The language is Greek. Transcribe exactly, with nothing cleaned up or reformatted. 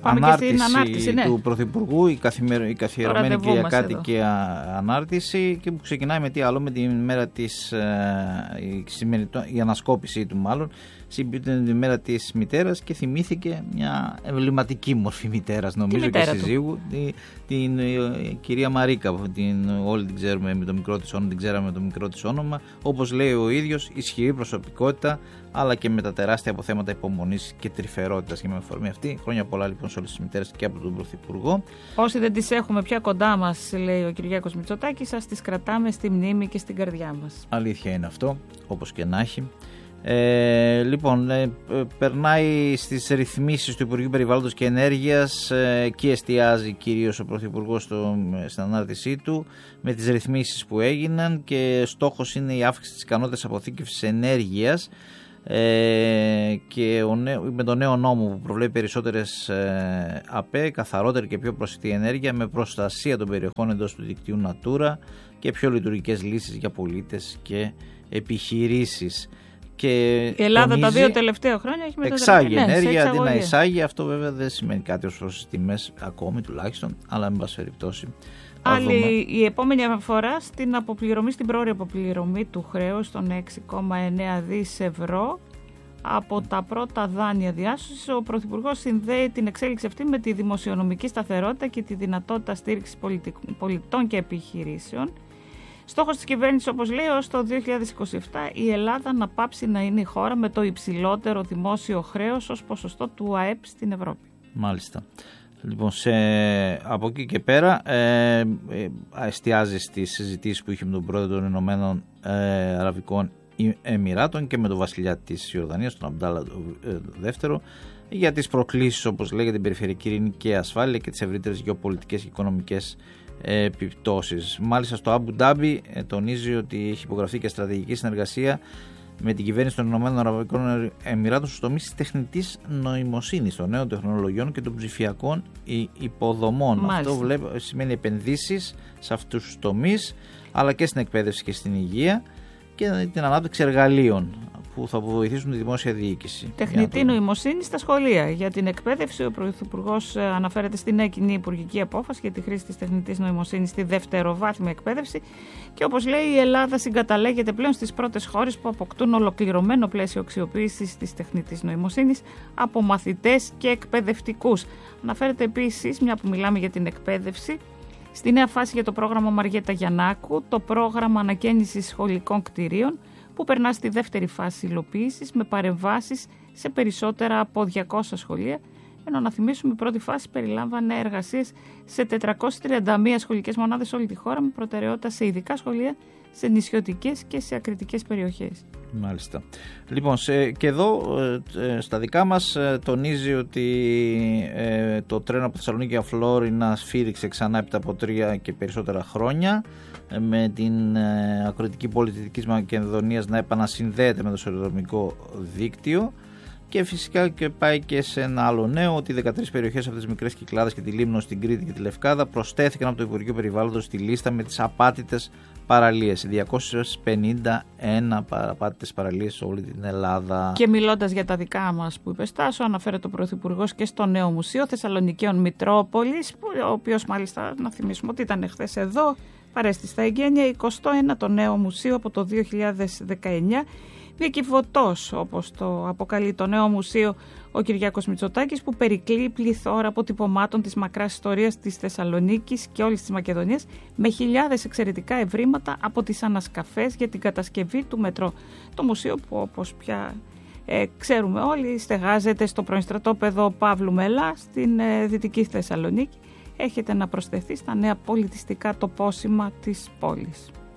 πάμε ανάρτηση, και στην ανάρτηση ναι. του Πρωθυπουργού, η, καθημερι... η καθιερωμένη κυριακάτικη ανάρτηση, και που ξεκινάει με τι άλλο, με την ημέρα της, η, η ανασκόπησή του μάλλον, συμπίπτει την ημέρα της μητέρας και θυμήθηκε μια εμβληματική μορφή μητέρας, νομίζω, και συζύγου, την, την, την κυρία Μαρίκα, την, όλοι την ξέρουμε με το μικρό της όνομα, την ξέραμε με το μικρό της όνομα, όπως λέει ο ίδιος, ισχυρή προσωπικότητα, αλλά και με τα τεράστια αποθέματα υπομονής και τρυφερότητας. Και με αφορμή αυτή, χρόνια πολλά λοιπόν σε όλες τις μητέρες και από τον Πρωθυπουργό. Όσοι δεν τις έχουμε πια κοντά μας, λέει ο Κυριάκος Μητσοτάκης, σας τις κρατάμε στη μνήμη και στην καρδιά μας. Αλήθεια είναι αυτό, όπως και να έχει. Ε, λοιπόν, ε, ε, περνάει στις ρυθμίσεις του Υπουργείου Περιβάλλοντος και Ενέργειας, ε, εκεί εστιάζει κυρίως ο Πρωθυπουργός στο, στην ανάρτησή του, με τις ρυθμίσεις που έγιναν, και στόχος είναι η αύξηση της ικανότητας αποθήκευσης ενέργειας, ε, και ο νέο, με τον νέο νόμο που προβλέπει περισσότερες ε, ΑΠΕ, καθαρότερη και πιο προσιτή ενέργεια, με προστασία των περιοχών εντός του δικτύου Natura και πιο λειτουργικές λύσεις για πολίτες και επιχειρήσεις. Και η Ελλάδα τονίζει, τα δύο τελευταία χρόνια έχει εξάγει ναι, ενέργεια αντί να εισάγει. Αυτό βέβαια δεν σημαίνει κάτι ως προς τις τιμές ακόμη τουλάχιστον, αλλά με πάση περιπτώσει. Άλλη η επόμενη αναφορά στην αποπληρωμή, στην πρόορη αποπληρωμή του χρέους των έξι κόμμα εννέα δις ευρώ από τα πρώτα δάνεια διάσωσης. Ο Πρωθυπουργός συνδέει την εξέλιξη αυτή με τη δημοσιονομική σταθερότητα και τη δυνατότητα στήριξης πολιτών και επιχειρήσεων. Στόχος της κυβέρνησης, όπως λέει, ως το δύο χιλιάδες είκοσι επτά η Ελλάδα να πάψει να είναι η χώρα με το υψηλότερο δημόσιο χρέος ως ποσοστό του ΑΕΠ στην Ευρώπη. Μάλιστα. Λοιπόν, σε, από εκεί και πέρα ε, ε, εστιάζει στις συζητήσεις που είχε με τον πρόεδρο των Ηνωμένων ε, Αραβικών Εμιράτων και με τον βασιλιά της Ιορδανίας, τον Αμπντάλα δεύτερο, για τις προκλήσεις, όπως λέει, για την περιφερειακή ειρήνη και ασφάλεια και τις ευρύτερες γεωπολιτικές και οικονομικές επιπτώσεις. Μάλιστα στο Αμπου Ντάμπι ε, τονίζει ότι έχει υπογραφεί και στρατηγική συνεργασία με την κυβέρνηση των Ηνωμένων Αραβικών Εμιράτων στους τομείς της τεχνητής νοημοσύνης, των νέων τεχνολογιών και των ψηφιακών υποδομών. Μάλιστα. Αυτό βλέπω, σημαίνει επενδύσεις σε αυτούς τους τομείς, αλλά και στην εκπαίδευση και στην υγεία και την ανάπτυξη εργαλείων που θα βοηθήσουν τη δημόσια διοίκηση. Τεχνητή νοημοσύνη στα σχολεία. Για την εκπαίδευση, ο Πρωθυπουργός αναφέρεται στην νέα κοινή υπουργική απόφαση για τη χρήση της τεχνητής νοημοσύνης στη δευτεροβάθμια εκπαίδευση. Και όπως λέει, η Ελλάδα συγκαταλέγεται πλέον στις πρώτες χώρες που αποκτούν ολοκληρωμένο πλαίσιο αξιοποίησης της τεχνητής νοημοσύνης από μαθητές και εκπαιδευτικούς. Αναφέρεται επίσης, μια που μιλάμε για την εκπαίδευση, στη νέα φάση για το πρόγραμμα Μαριέτα Γιαννάκου, το πρόγραμμα ανακαίνησης σχολικών κτηρίων, που περνά στη δεύτερη φάση υλοποίησης με παρεμβάσεις σε περισσότερα από διακόσια σχολεία, ενώ να θυμίσουμε η πρώτη φάση περιλάμβανε εργασίες σε τετρακόσιες τριάντα μία σχολικές μονάδες σε όλη τη χώρα, με προτεραιότητα σε ειδικά σχολεία, σε νησιωτικές και σε ακριτικές περιοχές. Μάλιστα. Λοιπόν, σε, και εδώ ε, στα δικά μας ε, τονίζει ότι ε, το τρένο από Θεσσαλονίκη για Φλόρινα σφύριξε ξανά έπειτα από τρία και περισσότερα χρόνια, ε, με την ε, ακριτική πολιτική της Μακεδονίας να επανασυνδέεται με το σιδηροδρομικό δίκτυο. Και φυσικά και πάει και σε ένα άλλο νέο, ότι δεκατρείς περιοχές από τις μικρές Κυκλάδες και τη Λίμνο στην Κρήτη και τη Λευκάδα προσθέθηκαν από το Υπουργείο Περιβάλλοντος στη λίστα με τις απάτητες παραλίες. διακόσιες πενήντα ένα απάτητες παραλίες σε όλη την Ελλάδα. Και μιλώντας για τα δικά μας που είπε Στάσο, αναφέρεται ο Πρωθυπουργός και στο νέο Μουσείο Θεσσαλονικαίων Μητρόπολης, ο οποίος μάλιστα, να θυμίσουμε ότι ήταν χθες εδώ, παρέστησε στα εγγένεια, εικοστό ένατο νέο μουσείο από το δύο χιλιάδες δεκαεννιά. Διακυβωτός, όπως το αποκαλεί το νέο μουσείο ο Κυριάκος Μητσοτάκης, που περικλεί πληθώρα αποτυπωμάτων της μακράς ιστορίας της Θεσσαλονίκης και όλης της Μακεδονίας, με χιλιάδες εξαιρετικά ευρήματα από τις ανασκαφές για την κατασκευή του μετρό. Το μουσείο που, όπως πια ε, ξέρουμε όλοι, στεγάζεται στο πρώην στρατόπεδο Παύλου Μελά στην ε, Δυτική Θεσσαλονίκη. Έρχεται να προσθεθεί στα νέα πολιτιστικά τοπόσημα της πόλης.